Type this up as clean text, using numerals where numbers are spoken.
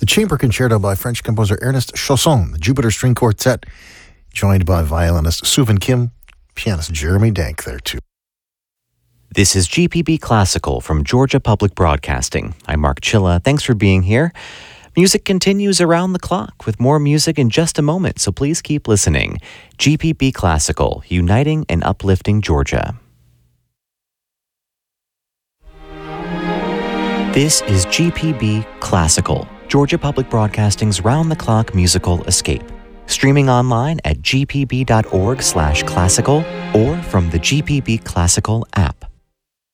chamber concerto by French composer Ernest Chausson, the Jupiter String Quartet, joined by violinist Suvin Kim, pianist Jeremy Dank there too. This is GPB Classical from Georgia Public Broadcasting. I'm Mark Chilla. Thanks for being here. Music continues around the clock with more music in just a moment, so please keep listening. GPB Classical, uniting and uplifting Georgia. This is GPB Classical, Georgia Public Broadcasting's round-the-clock musical escape. Streaming online at gpb.org/classical or from the GPB Classical app.